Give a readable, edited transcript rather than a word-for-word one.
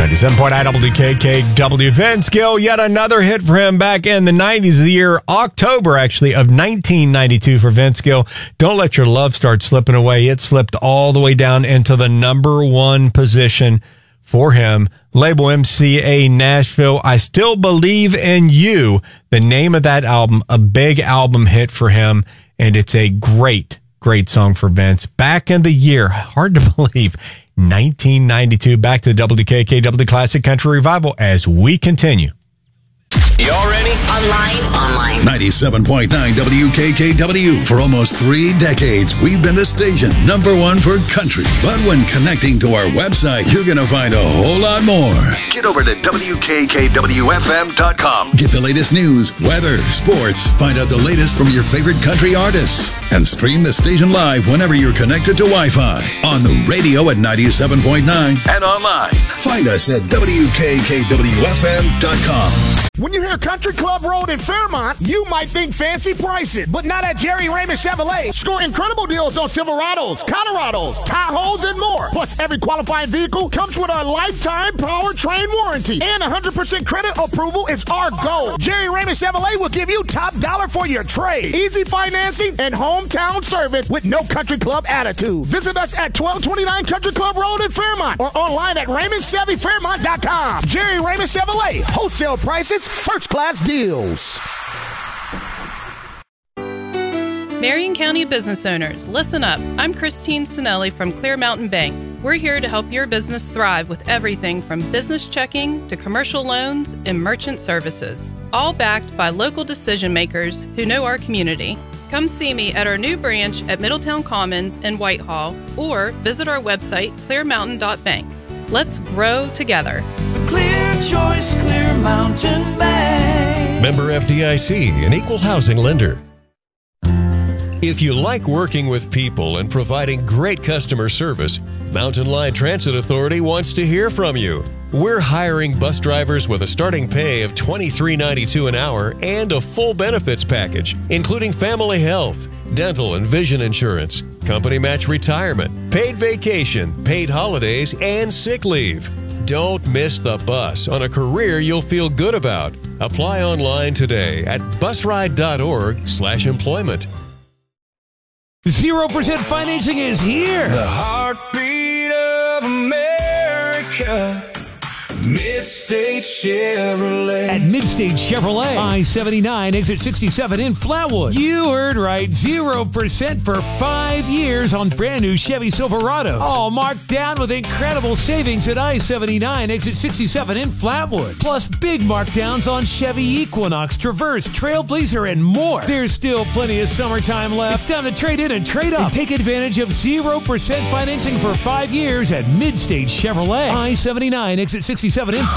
97.9 WKKW. Vince Gill, yet another hit for him back in the 90s, the year October, actually, of 1992 for Vince Gill. Don't Let Your Love Start Slipping Away. It slipped all the way down into the number one position for him. Label MCA Nashville, I Still Believe in You. The name of that album, a big album hit for him, and it's a great song for Vince. Back in the year, hard to believe, 1992. Back to the WKKW Classic Country Revival as we continue. Y'all ready? Online. 97.9 WKKW. For almost 3 decades, we've been the station #1 for country. But when connecting to our website, you're going to find a whole lot more. Get over to WKKWFM.com. Get the latest news, weather, sports. Find out the latest from your favorite country artists. And stream the station live whenever you're connected to Wi-Fi. On the radio at 97.9 and online. Find us at WKKWFM.com. When you hear Country Club Road in Fairmont, you might think fancy prices, but not at Jerry Raymond Chevrolet. Score incredible deals on Silverados, Colorados, Tahoes, and more. Plus, every qualifying vehicle comes with a lifetime powertrain warranty, and 100% credit approval is our goal. Jerry Raymond Chevrolet will give you top dollar for your trade. Easy financing and hometown service with no Country Club attitude. Visit us at 1229 Country Club Road in Fairmont or online at RaymondChevyFairmont.com. Jerry Raymond Chevrolet, wholesale prices, first-class deals. Marion County business owners, listen up. I'm Christine Sinelli from Clear Mountain Bank. We're here to help your business thrive with everything from business checking to commercial loans and merchant services, all backed by local decision makers who know our community. Come see me at our new branch at Middletown Commons in Whitehall or visit our website, clearmountain.bank. Let's grow together. Clear choice, Clear Mountain Bank. Member FDIC, an equal housing lender. If you like working with people and providing great customer service, Mountain Line Transit Authority wants to hear from you. We're hiring bus drivers with a starting pay of $23.92 an hour and a full benefits package, including family health, dental and vision insurance, company match retirement, paid vacation, paid holidays, and sick leave. Don't miss the bus on a career you'll feel good about. Apply online today at busride.org/employment. 0% financing is here. The heartbeat of America. Mid-State Chevrolet. At Mid-State Chevrolet, I-79, exit 67 in Flatwood. You heard right, 0% for 5 years on brand new Chevy Silverados. All marked down with incredible savings at I-79, exit 67 in Flatwood. Plus big markdowns on Chevy Equinox, Traverse, Trailblazer, and more. There's still plenty of summertime left. It's time to trade in and trade up. And take advantage of 0% financing for 5 years at Mid-State Chevrolet. I-79, exit 67 in